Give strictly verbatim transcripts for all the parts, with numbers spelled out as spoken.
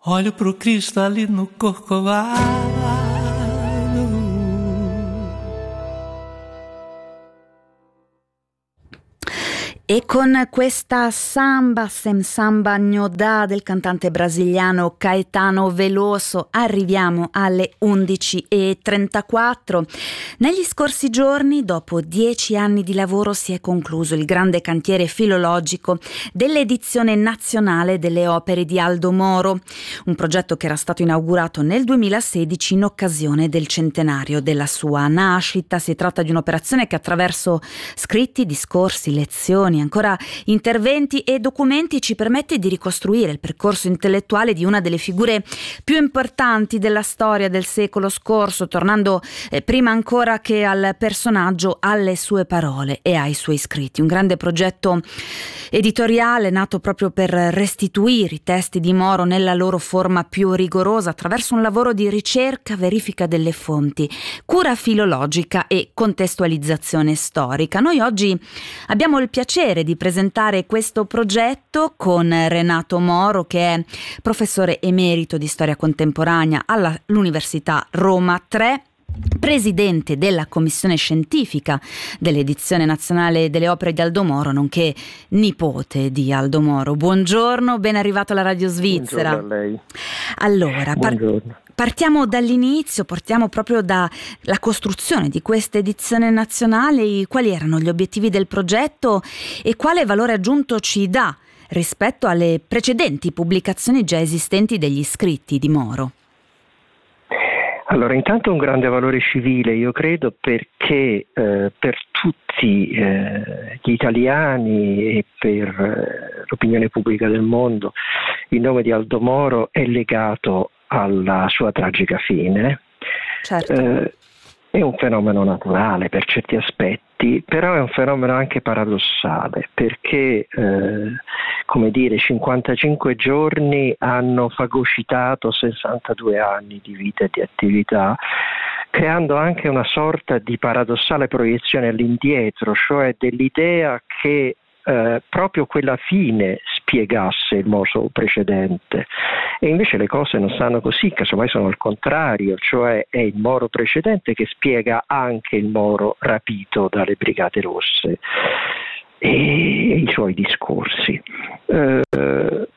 Olho pro Cristo ali no Corcovado. E con questa samba, sem samba gnodà del cantante brasiliano Caetano Veloso arriviamo alle undici e trentaquattro. Negli scorsi giorni, dopo dieci anni di lavoro, si è concluso il grande cantiere filologico dell'edizione nazionale delle opere di Aldo Moro, un progetto che era stato inaugurato nel duemilasedici in occasione del centenario della sua nascita. Si tratta di un'operazione che attraverso scritti, discorsi, lezioni, ancora interventi e documenti ci permette di ricostruire il percorso intellettuale di una delle figure più importanti della storia del secolo scorso, tornando eh, prima ancora che al personaggio alle sue parole e ai suoi scritti. Un grande progetto editoriale nato proprio per restituire i testi di Moro nella loro forma più rigorosa attraverso un lavoro di ricerca, verifica delle fonti, cura filologica e contestualizzazione storica. Noi oggi abbiamo il piacere di presentare questo progetto con Renato Moro, che è professore emerito di storia contemporanea all'Università Roma tre, presidente della commissione scientifica dell'edizione nazionale delle opere di Aldo Moro, nonché nipote di Aldo Moro. Buongiorno, ben arrivato alla Radio Svizzera. Buongiorno a lei. Allora, par- Buongiorno. partiamo dall'inizio, partiamo proprio dalla costruzione di questa edizione nazionale. Quali erano gli obiettivi del progetto e quale valore aggiunto ci dà rispetto alle precedenti pubblicazioni già esistenti degli scritti di Moro? Allora, intanto un grande valore civile, io credo, perché eh, per tutti eh, gli italiani e per eh, l'opinione pubblica del mondo il nome di Aldo Moro è legato alla sua tragica fine. Certo. Eh, è un fenomeno naturale per certi aspetti, però è un fenomeno anche paradossale, perché eh, come dire, cinquantacinque giorni hanno fagocitato sessantadue anni di vita e di attività, creando anche una sorta di paradossale proiezione all'indietro, cioè dell'idea che eh, proprio quella fine spiegasse il Moro precedente. E invece le cose non stanno così, casomai sono al contrario, cioè è il Moro precedente che spiega anche il Moro rapito dalle Brigate Rosse e i suoi discorsi. Eh,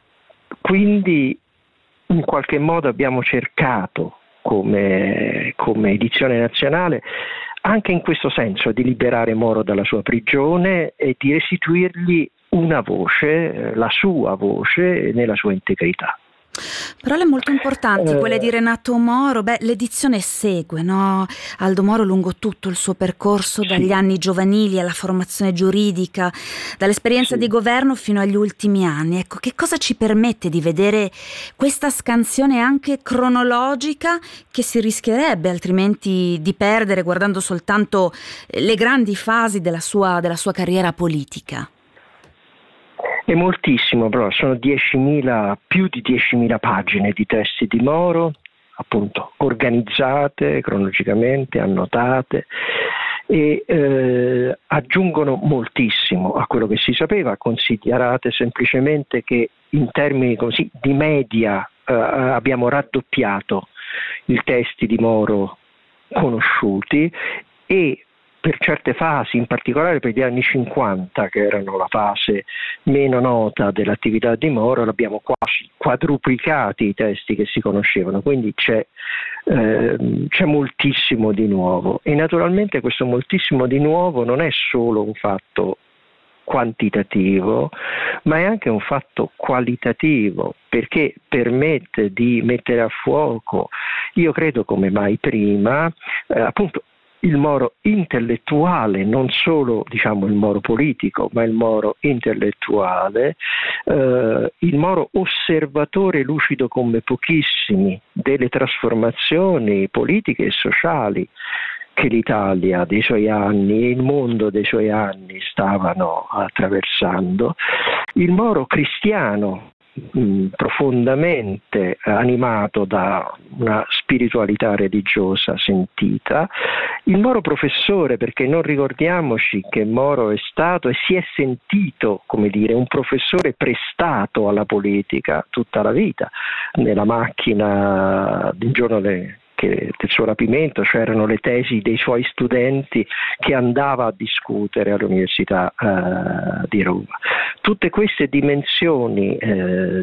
quindi in qualche modo abbiamo cercato come, come edizione nazionale anche in questo senso di liberare Moro dalla sua prigione e di restituirgli una voce, la sua voce nella sua integrità. Parole molto importanti, Eh, quelle di Renato Moro. Beh, l'edizione segue, no? Aldo Moro lungo tutto il suo percorso, sì. dagli anni giovanili alla formazione giuridica, dall'esperienza Sì. di governo fino agli ultimi anni. Ecco, che cosa ci permette di vedere questa scansione anche cronologica che si rischierebbe altrimenti di perdere guardando soltanto le grandi fasi della sua, della sua carriera politica? È moltissimo, però sono diecimila, più di diecimila pagine di testi di Moro, appunto organizzate cronologicamente, annotate, e eh, aggiungono moltissimo a quello che si sapeva. Considerate semplicemente che in termini così di media eh, abbiamo raddoppiato i testi di Moro conosciuti e per certe fasi, in particolare per gli anni cinquanta, che erano la fase meno nota dell'attività di Moro, l'abbiamo quasi quadruplicati i testi che si conoscevano, quindi c'è, eh, c'è moltissimo di nuovo. E naturalmente questo moltissimo di nuovo non è solo un fatto quantitativo, ma è anche un fatto qualitativo, perché permette di mettere a fuoco, io credo come mai prima, eh, appunto, il Moro intellettuale, non solo diciamo il Moro politico, ma il Moro intellettuale, eh, il Moro osservatore lucido come pochissimi delle trasformazioni politiche e sociali che l'Italia dei suoi anni e il mondo dei suoi anni stavano attraversando, il Moro cristiano, mh, profondamente animato da una spiritualità religiosa sentita, il Moro professore, perché non ricordiamoci che Moro è stato e si è sentito, come dire, un professore prestato alla politica tutta la vita. Nella macchina del giorno de, che, del suo rapimento c'erano le tesi dei suoi studenti che andava a discutere all'Università eh, di Roma. Tutte queste dimensioni eh,